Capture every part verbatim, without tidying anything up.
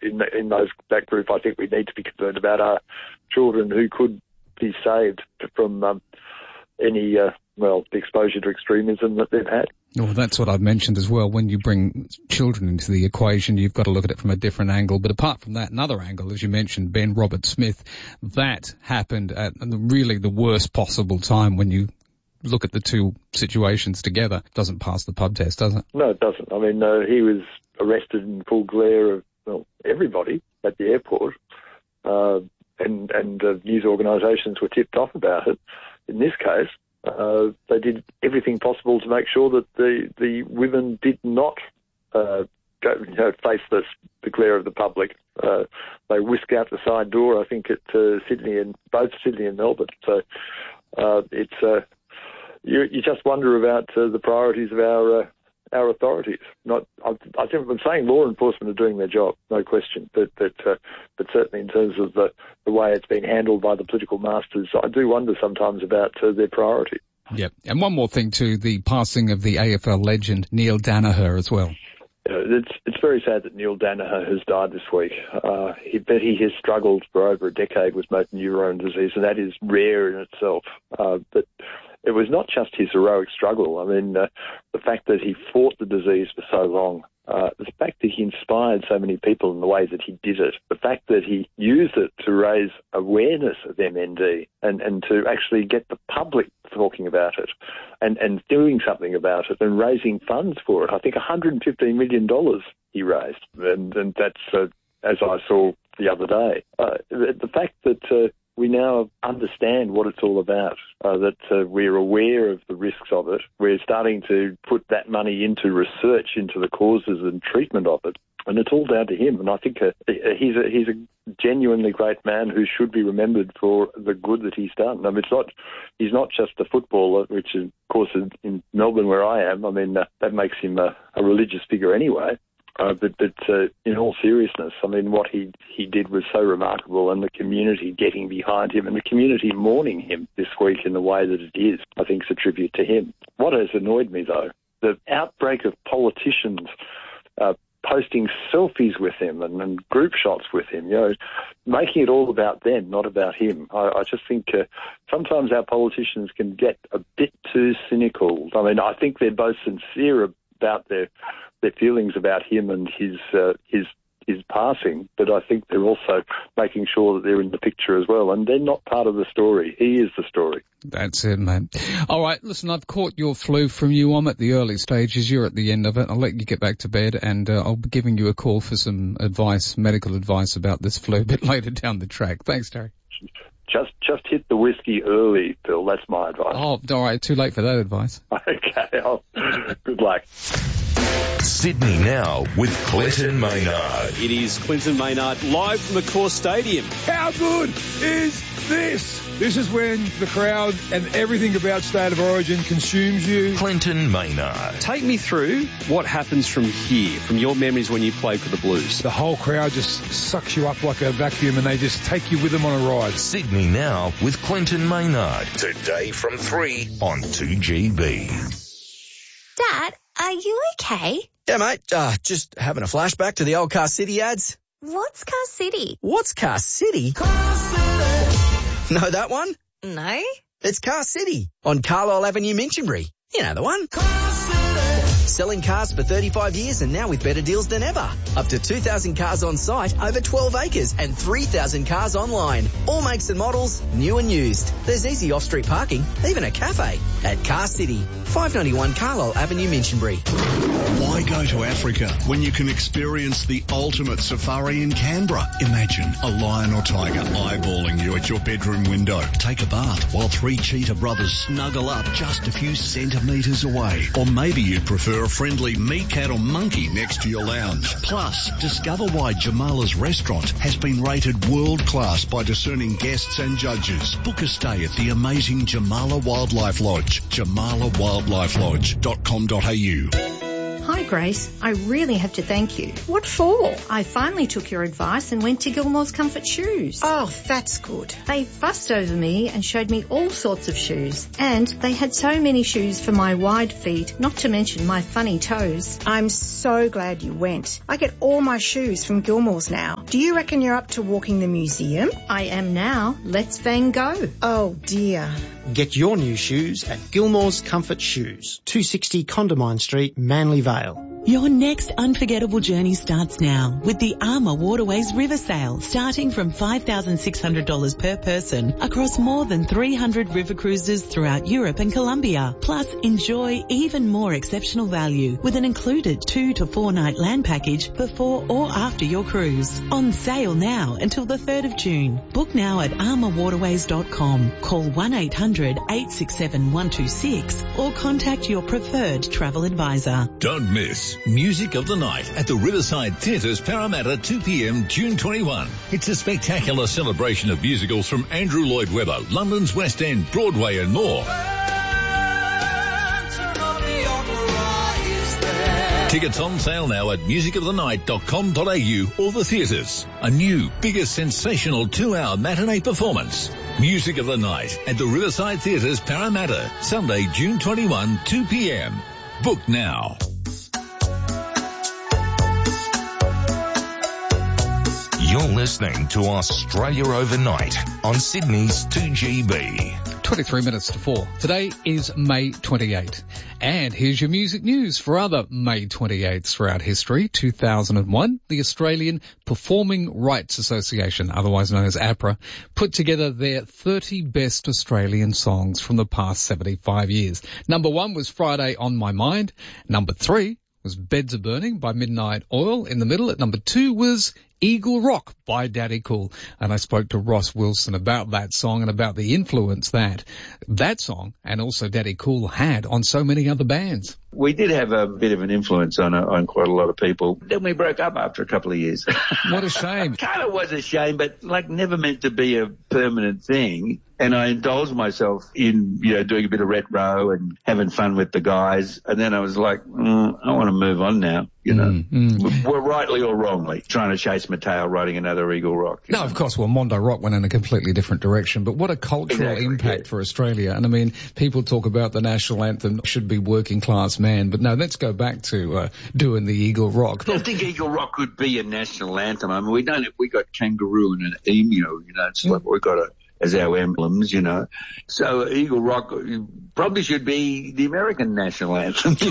in in those that group, I think we need to be concerned about our children who could be saved from um, any, uh, well, the exposure to extremism that they've had. Well, that's what I've mentioned as well. When you bring children into the equation, you've got to look at it from a different angle. But apart from that, another angle, as you mentioned, Ben Roberts-Smith, that happened at really the worst possible time when you look at the two situations together. Doesn't pass the pub test, does it? No, it doesn't. I mean, uh, he was arrested in full glare of, well, everybody at the airport, uh, and, and uh, news organisations were tipped off about it. In this case, uh, they did everything possible to make sure that the, the women did not uh, go, you know, face this, the glare of the public. Uh, they whisked out the side door, I think, at uh, Sydney and both Sydney and Melbourne. So uh, it's uh, you, you just wonder about uh, the priorities of our uh, our authorities. Not, I, I think I'm saying law enforcement are doing their job, no question, but but, uh, but certainly in terms of the, the way it's been handled by the political masters, I do wonder sometimes about uh, their priorities. Yep. And one more thing too, the passing of the A F L legend Neil Daniher as well. Uh, it's it's very sad that Neil Daniher has died this week. Uh, he, but he has struggled for over a decade with motor neurone disease, and that is rare in itself. Uh, but it was not just his heroic struggle. I mean, uh, the fact that he fought the disease for so long, uh, the fact that he inspired so many people in the way that he did it, the fact that he used it to raise awareness of M N D and, and to actually get the public talking about it and, and doing something about it and raising funds for it. I think one hundred fifteen million dollars he raised, and, and that's, uh, as I saw the other day. Uh, the, the fact that uh, we now understand what it's all about, uh, that uh, we're aware of the risks of it. We're starting to put that money into research into the causes and treatment of it. And it's all down to him. And I think uh, he's a, he's a genuinely great man who should be remembered for the good that he's done. I mean, it's not, he's not just a footballer, which is, of course, in, in Melbourne where I am. I mean, uh, that makes him a, a religious figure anyway. Uh, but but uh, in all seriousness, I mean, what he, he did was so remarkable, and the community getting behind him and the community mourning him this week in the way that it is, I think is a tribute to him. What has annoyed me, though, the outbreak of politicians uh, posting selfies with him and, and group shots with him, you know, making it all about them, not about him. I, I just think uh, sometimes our politicians can get a bit too cynical. I mean, I think they're both sincere about their their feelings about him and his uh, his his passing, but I think they're also making sure that they're in the picture as well, and they're not part of the story. He is the story. That's it, man. All right, listen, I've caught your flu from you. I'm at the early stages. You're at the end of it. I'll let you get back to bed, and uh, I'll be giving you a call for some advice, medical advice about this flu a bit later down the track. Thanks, Terry. Just just hit the whiskey early, Phil. That's my advice. Oh, all right. Too late for that advice. Okay. Oh, good luck. Sydney Now with Clinton Maynard. It is Clinton Maynard live from Accor Stadium. How good is this? This is when the crowd and everything about State of Origin consumes you. Clinton Maynard. Take me through what happens from here, from your memories when you played for the Blues. The whole crowd just sucks you up like a vacuum and they just take you with them on a ride. Sydney Now with Clinton Maynard. Today from three on two G B. Dad, are you okay? Yeah, mate. Uh, just having a flashback to the old Car City ads. What's Car City? What's Car City? Car City. Know that one? No. It's Car City on Carlisle Avenue, Minchinbury. You know the one. Car City. Selling cars for thirty-five years and now with better deals than ever. Up to two thousand cars on site, over twelve acres and three thousand cars online. All makes and models, new and used. There's easy off-street parking, even a cafe. At Car City, five ninety-one Carlisle Avenue, Minchinbury. Why go to Africa when you can experience the ultimate safari in Canberra? Imagine a lion or tiger eyeballing you at your bedroom window. Take a bath while three cheetah brothers snuggle up just a few centimetres away. Or maybe you'd prefer a friendly meerkat or monkey next to your lounge. Plus, discover why Jamala's restaurant has been rated world-class by discerning guests and judges. Book a stay at the amazing Jamala Wildlife Lodge, jamala wildlife lodge dot com dot a u. Hi, Grace. I really have to thank you. What for? I finally took your advice and went to Gilmore's Comfort Shoes. Oh, that's good. They fussed over me and showed me all sorts of shoes. And they had so many shoes for my wide feet, not to mention my funny toes. I'm so glad you went. I get all my shoes from Gilmore's now. Do you reckon you're up to walking the museum? I am now. Let's Van Gogh. Oh, dear. Get your new shoes at Gilmore's Comfort Shoes, two sixty Condamine Street, Manly Vale. Your next unforgettable journey starts now with the Armour Waterways River Sail, starting from five thousand six hundred dollars per person across more than three hundred river cruises throughout Europe and Colombia. Plus, enjoy even more exceptional value with an included two to four night land package before or after your cruise. On sale now until the third of June. Book now at armour waterways dot com. Call one eight hundred eight six seven one two six or contact your preferred travel advisor. Don't miss Music of the Night at the Riverside Theatres, Parramatta, two p.m. June twenty-first. It's a spectacular celebration of musicals from Andrew Lloyd Webber, London's West End, Broadway and more. Tickets on sale now at music of the night dot com dot a u or the theatres. A new, bigger, sensational two-hour matinee performance. Music of the Night at the Riverside Theatres, Parramatta, Sunday, June twenty-first, two p.m. Book now. You're listening to Australia Overnight on Sydney's two G B. twenty-three minutes to four. Today is May twenty-eighth. And here's your music news for other May twenty-eighths throughout history. two thousand one, the Australian Performing Rights Association, otherwise known as APRA, put together their thirty best Australian songs from the past seventy-five years. Number one was Friday on My Mind. Number three was Beds Are Burning by Midnight Oil. In the middle at number two was Eagle Rock by Daddy Cool. And I spoke to Ross Wilson about that song and about the influence that that song and also Daddy Cool had on so many other bands. We did have a bit of an influence on on quite a lot of people. Then we broke up after a couple of years. What a shame. Kind of was a shame, but like never meant to be a permanent thing. And I indulged myself in, you know, doing a bit of retro and having fun with the guys. And then I was like, mm, I want to move on now, you know. Mm, mm. We're rightly or wrongly trying to chase my tail writing another Eagle Rock. No, know? Of course. Well, Mondo Rock went in a completely different direction. But what a cultural exactly, impact yeah. for Australia. And I mean, people talk about the national anthem should be Working Class Man. But no, let's go back to uh, doing the Eagle Rock. I don't think Eagle Rock could be a national anthem. I mean, we don't, we got kangaroo and an emu, you know, it's mm. like we got a, as our emblems, you know. So Eagle Rock probably should be the American national anthem. They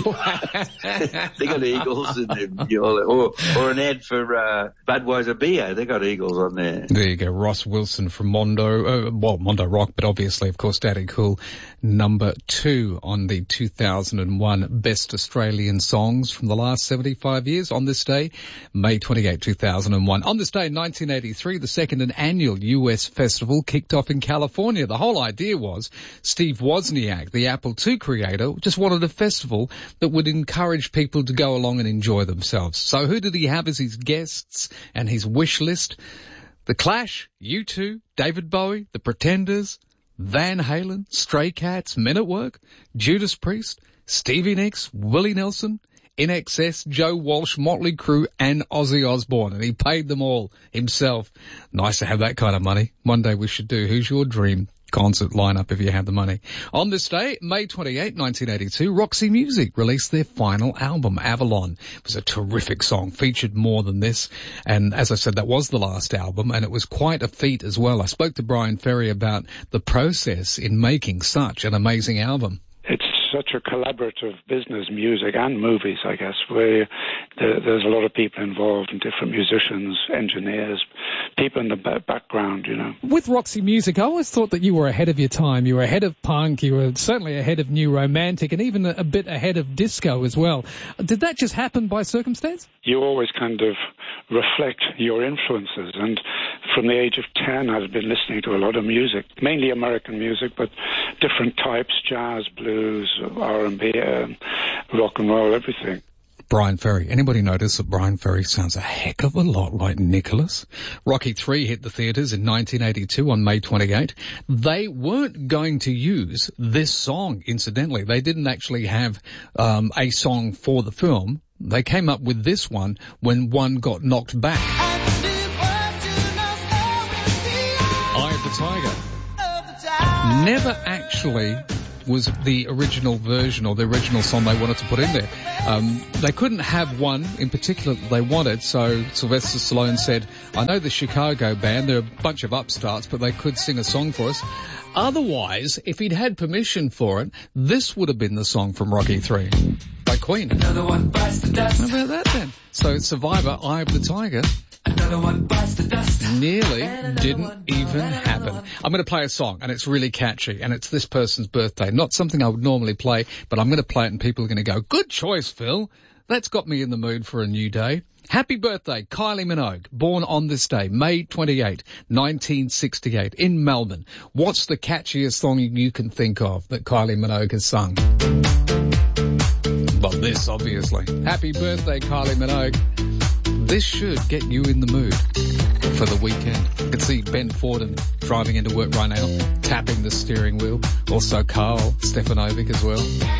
got eagles, and you know, or or an ad for uh, Budweiser beer. They got eagles on there. There you go, Ross Wilson from Mondo, uh, well, Mondo Rock, but obviously, of course, Daddy Cool, number two on the two thousand one Best Australian Songs from the last seventy-five years. On this day, May twenty-eighth, two thousand one. On this day, in nineteen eighty-three, the second and annual U S festival kicked off in California. The whole idea was Steve Wozniak, the Apple two creator, just wanted a festival that would encourage people to go along and enjoy themselves. So who did he have as his guests and his wish list? The Clash, U two, David Bowie, The Pretenders, Van Halen, Stray Cats, Men at Work, Judas Priest, Stevie Nicks, Willie Nelson, I N X S, Joe Walsh, Motley Crue, and Ozzy Osbourne. And he paid them all himself. Nice to have that kind of money. One day we should do Who's Your Dream concert lineup if you had the money. On this day, May twenty-eighth, nineteen eighty-two, Roxy Music released their final album, Avalon. It was a terrific song, featured more than this. And as I said, that was the last album, and it was quite a feat as well. I spoke to Brian Ferry about the process in making such an amazing album. It's such a collaborative business, music and movies, I guess, where there, there's a lot of people involved, and different musicians, engineers, people in the ba- background, you know. With Roxy Music, I always thought that you were ahead of your time. You were ahead of punk, you were certainly ahead of new romantic, and even a, a bit ahead of disco as well. Did that just happen by circumstance? You always kind of reflect your influences, and from the age of ten I've been listening to a lot of music, mainly American music, but different types, jazz, blues, R and B, um, rock and roll, everything. Brian Ferry. Anybody notice that Brian Ferry sounds a heck of a lot like Nicholas? Rocky three hit the theatres in nineteen eighty-two on May twenty-eighth. They weren't going to use this song, incidentally. They didn't actually have um, a song for the film. They came up with this one when one got knocked back. Eye of the Tiger. Never actually was the original version or the original song they wanted to put in there. Um, they couldn't have one in particular that they wanted, so Sylvester Stallone said, I know the Chicago band, they're a bunch of upstarts, but they could sing a song for us. Otherwise, if he'd had permission for it, this would have been the song from Rocky three by Queen. Another one bites the dust. How about that then? So Survivor, Eye of the Tiger, another one bites the dust. Nearly didn't even happen. I'm going to play a song, and it's really catchy, and it's this person's birthday. Not something I would normally play, but I'm going to play it, and people are going to go, good choice, Phil. That's got me in the mood for a new day. Happy birthday, Kylie Minogue, born on this day, May twenty-eighth, nineteen sixty-eight, in Melbourne. What's the catchiest song you can think of that Kylie Minogue has sung? Well, this, obviously. Happy birthday, Kylie Minogue. This should get you in the mood for the weekend. You can see Ben Forden driving into work right now, tapping the steering wheel. Also Carl Stefanovic as well.